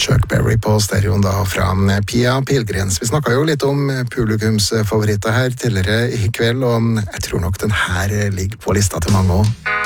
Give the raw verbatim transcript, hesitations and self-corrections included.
Chuck Berry på stereoen da fra Pia Pilgrens. Vi snakket jo litt om publikumsfavoritter her tidligere i kveld, og jeg tror nok den her ligger på lista til mange også.